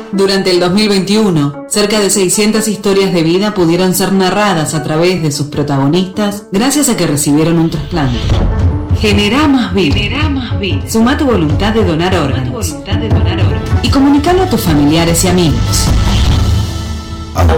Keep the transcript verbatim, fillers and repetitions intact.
Durante el dos mil veintiuno, cerca de seiscientas historias de vida pudieron ser narradas a través de sus protagonistas gracias a que recibieron un trasplante. Generá más vida. Generá más vida. Suma tu voluntad de donar órganos. Y comunicalo a tus familiares y amigos.